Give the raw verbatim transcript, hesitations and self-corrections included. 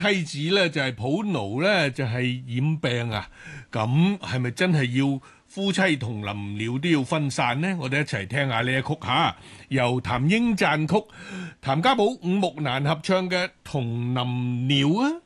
妻子咧就係普奴咧就係染病啊，咁係咪真係要夫妻同林鳥都要分散呢？我哋一齊聽下呢一曲吓，由譚英撰曲，譚家寶、伍木蘭合唱嘅《同林鳥》啊。